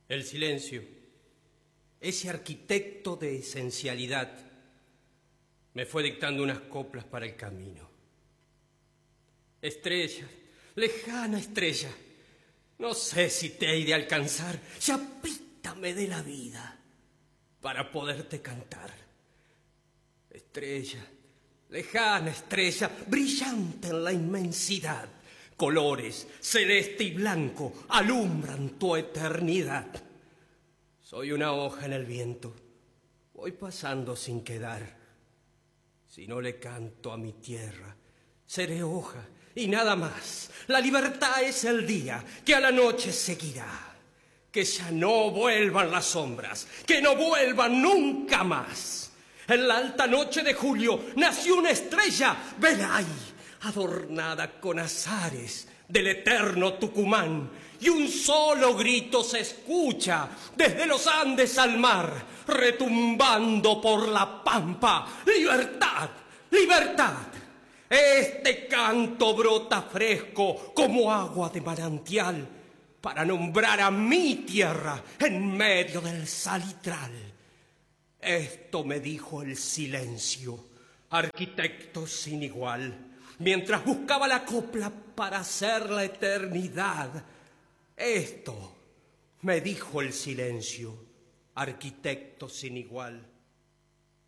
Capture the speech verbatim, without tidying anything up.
El silencio, ese arquitecto de esencialidad, me fue dictando unas coplas para el camino. Estrella, lejana estrella, no sé si te he de alcanzar, ya pítame de la vida para poderte cantar. Estrella, lejana estrella, brillante en la inmensidad, colores celeste y blanco alumbran tu eternidad. Soy una hoja en el viento, voy pasando sin quedar. Si no le canto a mi tierra, seré hoja y nada más. La libertad es el día que a la noche seguirá. Que ya no vuelvan las sombras, que no vuelvan nunca más. En la alta noche de julio nació una estrella, vela ahí, adornada con azares del eterno Tucumán. Y un solo grito se escucha desde los Andes al mar, retumbando por la pampa. ¡Libertad! ¡Libertad! Este canto brota fresco como agua de manantial para nombrar a mi tierra en medio del salitral. Esto me dijo el silencio, arquitecto sin igual, mientras buscaba la copla para hacer la eternidad. Esto me dijo el silencio, arquitecto sin igual.